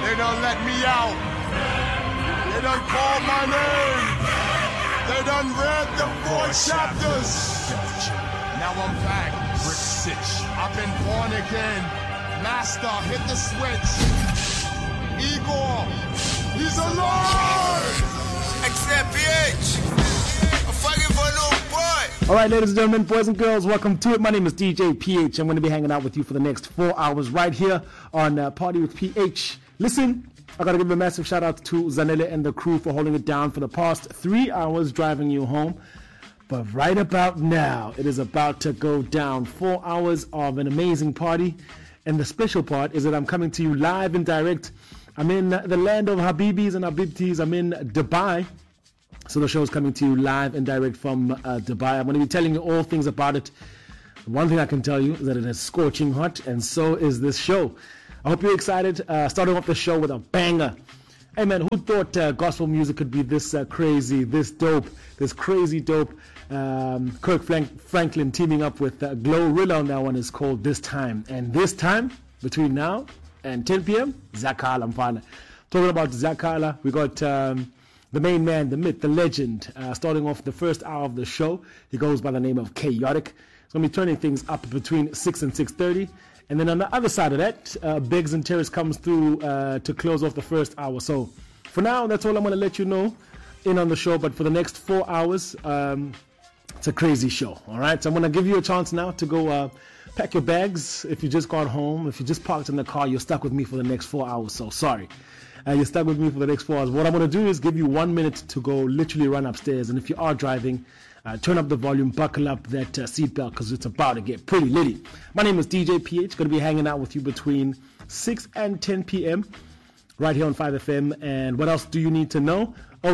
They done let me out. They done called my name. They done read the 4 chapters. Now I'm back. Brick 6. I've been born again. Master, hit the switch. Igor, he's alive. XMPH. I'm fucking for a little boy. All right, ladies and gentlemen, boys and girls, welcome to it. My name is DJ PH. I'm going to be hanging out with you for the next 4 hours right here on Party with PH. Listen, I got to give a massive shout out to Zanele and the crew for holding it down for the past 3 hours driving you home. But right about now, it is about to go down. 4 hours of an amazing party. And the special part is that I'm coming to you live and direct. I'm in the land of Habibis and Habibtis. I'm in Dubai. So the show is coming to you live and direct from Dubai. I'm going to be telling you all things about it. One thing I can tell you is that it is scorching hot, and so is this show. I hope you're excited. Starting off the show with a banger. Hey man, who thought gospel music could be this crazy, this dope, this crazy dope? Kirk Franklin teaming up with Glorilla on that one is called This Time. And this time, between now and 10 p.m., Zakala Mfana. Talking about Zakala, we got the main man, the myth, the legend, starting off the first hour of the show. He goes by the name of Chaotic. He's going to be turning things up between 6 and 6:30. And then on the other side of that, Biggs and Terrace comes through to close off the first hour. So for now, that's all I'm going to let you know in on the show. But for the next 4 hours, it's a crazy show. All right. So I'm going to give you a chance now to go pack your bags. If you just got home, if you just parked in the car, you're stuck with me for the next 4 hours. So sorry. You're stuck with me for the next 4 hours. What I'm going to do is give you 1 minute to go literally run upstairs. And if you are driving, turn up the volume, buckle up that seatbelt because it's about to get pretty litty. My name is DJ PH. Going to be hanging out with you between 6 and 10 p.m. right here on 5FM. And what else do you need to know?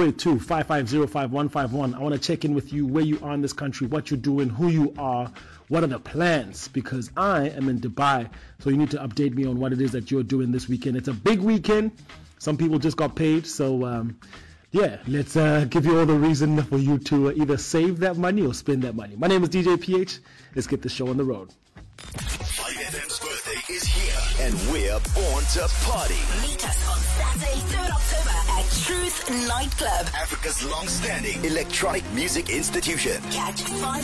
082-550-5151. I want to check in with you where you are in this country, what you're doing, who you are, what are the plans? Because I am in Dubai, so you need to update me on what it is that you're doing this weekend. It's a big weekend. Some people just got paid, so yeah, let's give you all the reason for you to either save that money or spend that money. My name is DJ PH. Let's get the show on the road. 5FM's birthday is here, and we're born to party. Meet us on Saturday, 3rd October at Truth Nightclub, Africa's long-standing electronic music institution. Catch 5